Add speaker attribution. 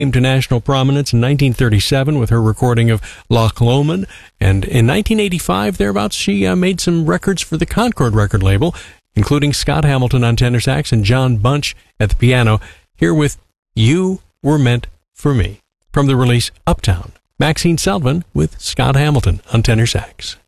Speaker 1: came to national prominence in 1937 with her recording of Loch Lomond, and in 1985, thereabouts, she made some records for the Concord record label, including Scott Hamilton on tenor sax and John Bunch at the piano, here with You Were Meant for Me, from the release Uptown. Maxine Selvin with Scott Hamilton on tenor sax.